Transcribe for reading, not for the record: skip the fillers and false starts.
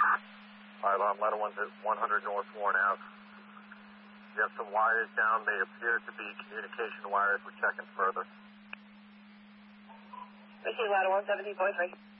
5 on ladder 1 to 100 North Warren Ave. You have some wires down. They appear to be communication wires. We're checking further. We see ladder 117.3.